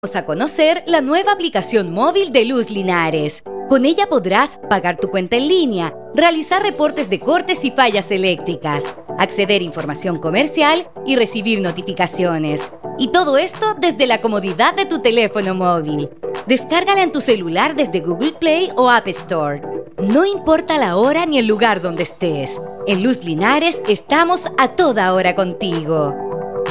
Vamos a conocer la nueva aplicación móvil de Luz Linares. Con ella podrás pagar tu cuenta en línea, realizar reportes de cortes y fallas eléctricas, acceder a información comercial y recibir notificaciones. Y todo esto desde la comodidad de tu teléfono móvil. Descárgala en tu celular desde Google Play o App Store. No importa la hora ni el lugar donde estés. En Luz Linares estamos a toda hora contigo.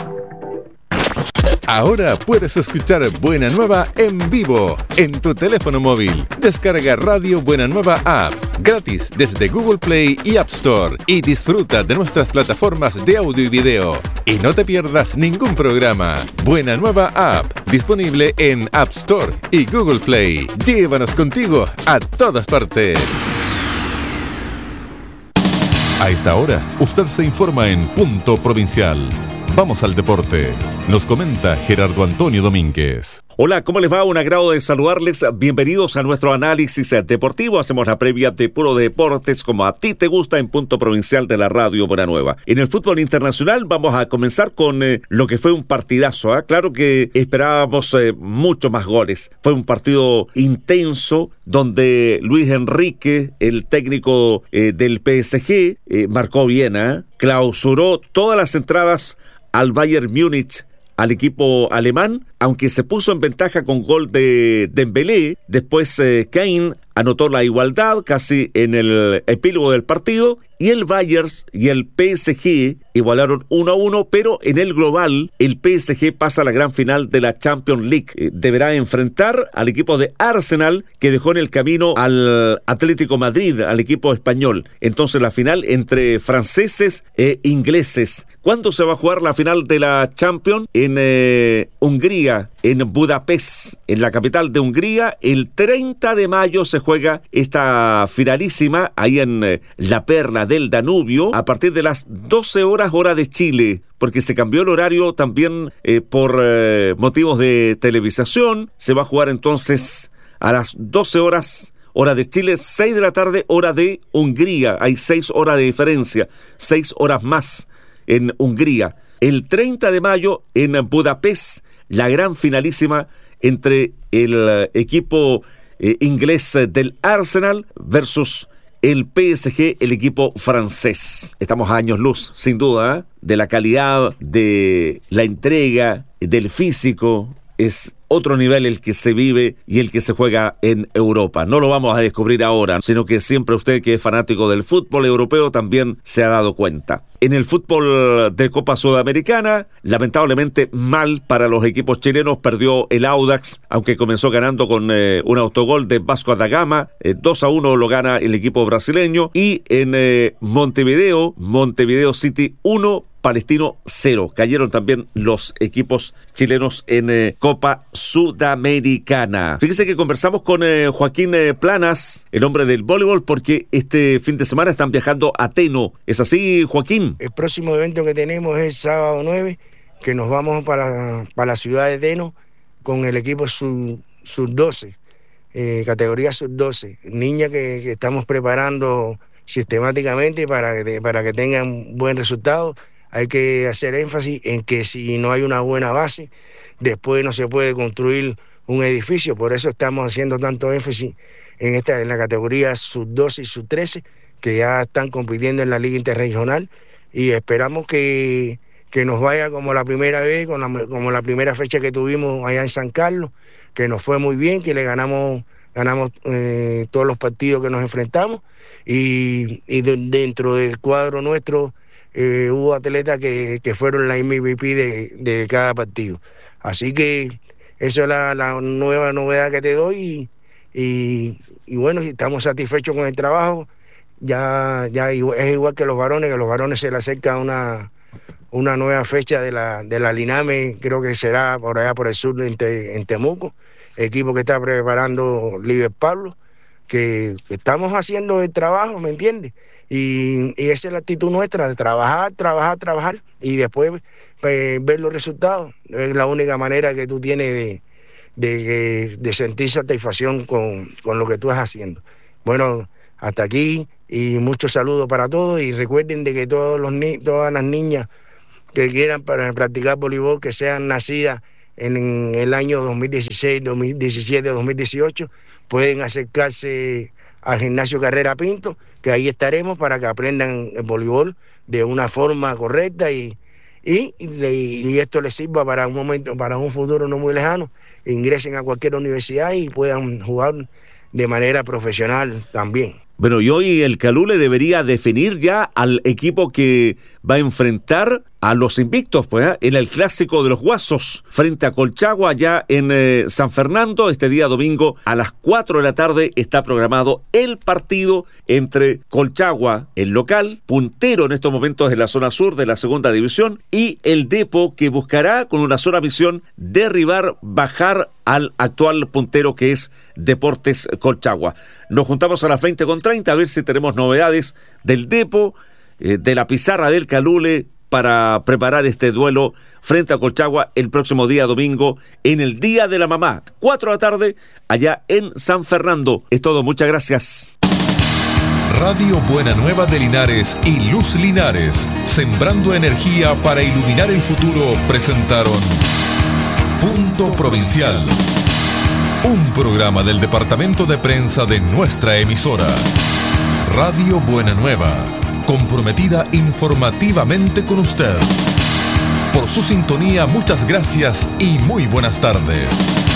Ahora puedes escuchar Buena Nueva en vivo en tu teléfono móvil. Descarga Radio Buena Nueva App gratis desde Google Play y App Store y disfruta de nuestras plataformas de audio y video. Y no te pierdas ningún programa. Buena Nueva App, disponible en App Store y Google Play. Llévanos contigo a todas partes. A esta hora, usted se informa en Punto Provincial. Vamos al deporte. Nos comenta Gerardo Antonio Domínguez. Hola, ¿cómo les va? Un agrado de saludarles. Bienvenidos a nuestro análisis deportivo. Hacemos la previa de Puro Deportes como a ti te gusta en Punto Provincial de la Radio Buena Nueva. En el fútbol internacional vamos a comenzar con lo que fue un partidazo. Claro que esperábamos mucho más goles. Fue un partido intenso donde Luis Enrique, el técnico del PSG, marcó bien. Clausuró todas las entradas al Bayern Múnich, al equipo alemán, aunque se puso en ventaja con gol de Dembélé. Después Kane anotó la igualdad casi en el epílogo del partido, y el Bayern y el PSG igualaron 1-1, pero en el global el PSG pasa a la gran final de la Champions League. Deberá enfrentar al equipo de Arsenal, que dejó en el camino al Atlético Madrid, al equipo español. Entonces la final entre franceses e ingleses. ¿Cuándo se va a jugar la final de la Champions? En Hungría, en Budapest, en la capital de Hungría. El 30 de mayo se juega esta finalísima ahí en La Perla del Danubio, a partir de las 12 horas hora de Chile, porque se cambió el horario también por motivos de televisación. Se va a jugar entonces a las 12 horas hora de Chile, 6 de la tarde hora de Hungría. Hay 6 horas de diferencia, 6 horas más en Hungría. El 30 de mayo en Budapest, la gran finalísima entre el equipo inglés del Arsenal versus el PSG, el equipo francés. Estamos a años luz, sin duda, de la calidad, de la entrega, del físico. Es otro nivel el que se vive y el que se juega en Europa. No lo vamos a descubrir ahora, sino que siempre usted, que es fanático del fútbol europeo, también se ha dado cuenta. En el fútbol de Copa Sudamericana, lamentablemente mal para los equipos chilenos. Perdió el Audax, aunque comenzó ganando con un autogol de Vasco da Gama. 2-1 lo gana el equipo brasileño. Y en Montevideo City 1, Palestino 0. Cayeron también los equipos chilenos en Copa Sudamericana. Fíjese que conversamos con Joaquín Planas, el hombre del voleibol, porque este fin de semana están viajando a Teno. ¿Es así, Joaquín? El próximo evento que tenemos es el sábado 9, que nos vamos para la ciudad de Teno con el equipo sub-12, categoría sub-12. Niñas que estamos preparando sistemáticamente para que tengan buen resultado. Hay que hacer énfasis en que si no hay una buena base, después no se puede construir un edificio. Por eso estamos haciendo tanto énfasis en la categoría sub-12 y sub-13, que ya están compitiendo en la Liga Interregional, y esperamos que nos vaya como la primera vez, como la primera fecha que tuvimos allá en San Carlos, que nos fue muy bien, que le ganamos todos los partidos que nos enfrentamos, y dentro del cuadro nuestro hubo atletas que fueron la MVP de cada partido. Así que eso es la nueva novedad que te doy, y bueno, estamos satisfechos con el trabajo. Ya es igual que los varones se le acerca una nueva fecha de la Liname, creo que será por allá por el sur en Temuco, equipo que está preparando Liber Pablo, que estamos haciendo el trabajo, ¿me entiendes? Y esa es la actitud nuestra, de trabajar, y después ver los resultados. Es la única manera que tú tienes de sentir satisfacción con lo que tú estás haciendo. Bueno, hasta aquí, y muchos saludos para todos, y recuerden de que todas las niñas que quieran practicar voleibol, que sean nacidas en el año 2016, 2017, 2018, pueden acercarse al gimnasio Carrera Pinto, que ahí estaremos para que aprendan el voleibol de una forma correcta y esto les sirva para un momento, para un futuro no muy lejano, ingresen a cualquier universidad y puedan jugar de manera profesional también. Bueno, y hoy el Calule debería definir ya al equipo que va a enfrentar a los invictos, pues, en el clásico de los Guasos, frente a Colchagua, allá en San Fernando. Este día domingo a las 4 de la tarde está programado el partido entre Colchagua, el local, puntero en estos momentos en la zona sur de la segunda división, y el Depo, que buscará con una sola misión derribar, bajar al actual puntero que es Deportes Colchagua. Nos juntamos a las 20:30 a ver si tenemos novedades del Depo, de la pizarra del Calule, para preparar este duelo frente a Colchagua el próximo día domingo en el Día de la Mamá, 4 de la tarde, allá en San Fernando. Es todo, muchas gracias. Radio Buena Nueva de Linares y Luz Linares, sembrando energía para iluminar el futuro, presentaron Punto Provincial, un programa del departamento de prensa de nuestra emisora. Radio Buena Nueva, comprometida informativamente con usted. Por su sintonía, muchas gracias y muy buenas tardes.